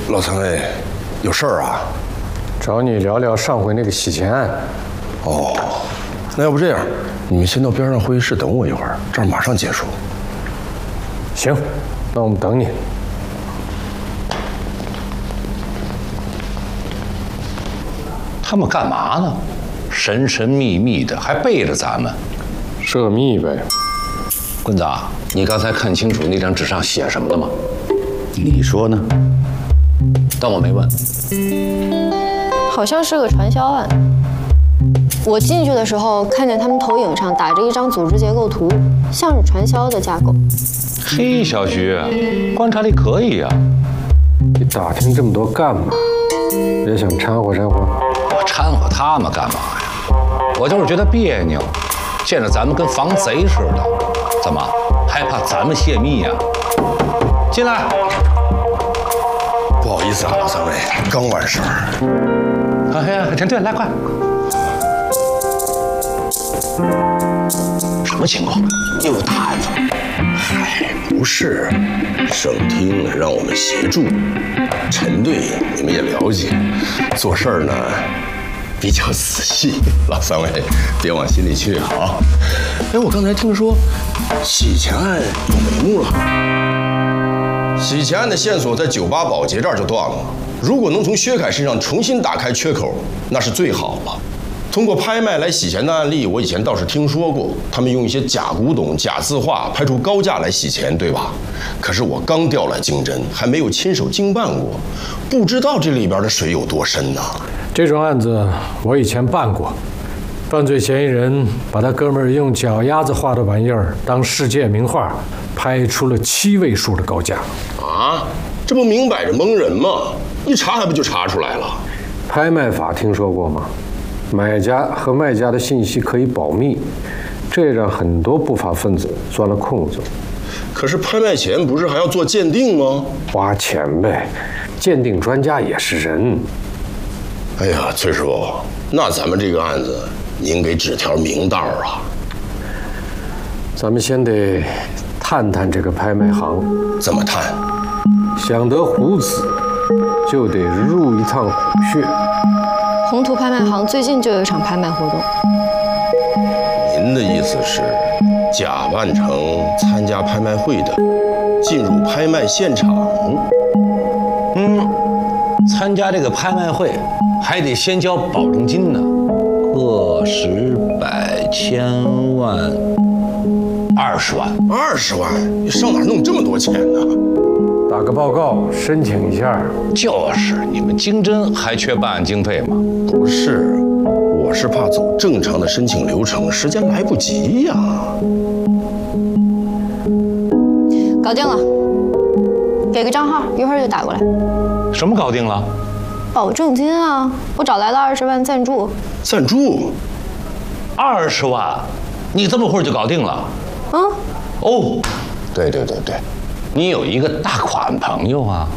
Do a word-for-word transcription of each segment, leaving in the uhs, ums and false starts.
老三位，有事儿啊？ 找你聊聊上回那个洗钱案。 哦，那要不这样，你们先到边上会议室等我一会儿，这儿马上结束。 行，那我们等你。 他们干嘛呢？神神秘秘的，还背着咱们。 涉密呗。 棍子啊，你刚才看清楚那张纸上写什么了吗？ 你说呢？ 但我没问。 好像是个传销案。我进去的时候看见他们投影上打着一张组织结构图，像是传销的架构。 嘿，小徐，观察力可以呀、啊。 你打听这么多干嘛？别想掺和掺和。 我掺和他们干嘛呀？我就是觉得别扭，见着咱们跟防贼似的。怎么还怕咱们泄密呀、啊？进来。 不好意思啊，老三位，刚完事儿。 哎呀，陈队，来快。什么情况？ 又打案子？嗨，不是，省厅让我们协助。陈队你们也了解，做事儿呢比较仔细。老三位别往心里去啊。哎，我刚才听说洗钱案有眉目了。洗钱案的线索在酒吧保洁这儿就断了，如果能从薛凯身上重新打开缺口，那是最好了。通过拍卖来洗钱的案例，我以前倒是听说过，他们用一些假古董、假字画拍出高价来洗钱，对吧？可是我刚调来经侦，还没有亲手经办过，不知道这里边的水有多深呢。 这种案子我以前办过，犯罪嫌疑人把他哥们儿用脚丫子画的玩意儿当世界名画，拍出了七位数的高价。 啊，这不明摆着蒙人吗？一查还不就查出来了？ 拍卖法听说过吗？买家和卖家的信息可以保密，这让很多不法分子钻了空子。 可是拍卖前不是还要做鉴定吗？ 花钱呗，鉴定专家也是人。 哎呀，崔师傅，那咱们这个案子，您给指条明道啊！ 咱们先得探探这个拍卖行。 怎么探？ 想得虎子，就得入一趟虎穴。 宏图拍卖行最近就有一场拍卖活动。 您的意思是，假扮成参加拍卖会的，进入拍卖现场？ 嗯，参加这个拍卖会还得先交保证金呢，个十百千万二十万。 二十万？你上哪儿弄这么多钱呢？ 打个报告，申请一下。 就是你们经侦还缺办案经费吗？ 不是，我是怕走正常的申请流程，时间来不及呀。 搞定了，给个账号，一会儿就打过来。 什么搞定了？ 保证金啊，我找来了二十万赞助。 赞助？ 二十万？你这么会儿就搞定了？ 嗯。 哦，对对对对。你有一个大款朋友啊，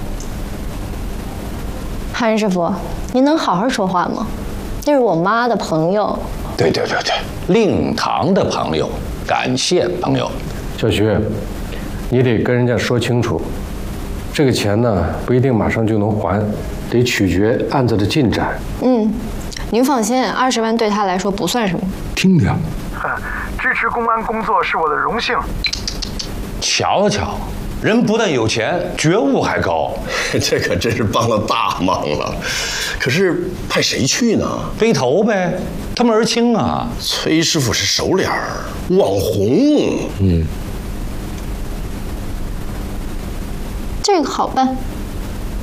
韩师傅，您能好好说话吗？那是我妈的朋友。 对对对对，令堂的朋友，感谢朋友。 小徐，你得跟人家说清楚，这个钱呢不一定马上就能还，得取决案子的进展。 嗯，您放心，二十万对他来说不算什么。 听听， 支持公安工作是我的荣幸。 瞧瞧。人不但有钱，觉悟还高， 这可真是帮了大忙了。可是派谁去呢？ 背头呗，他门儿清啊。 崔师傅是熟脸儿，网红。 嗯， 这个好办。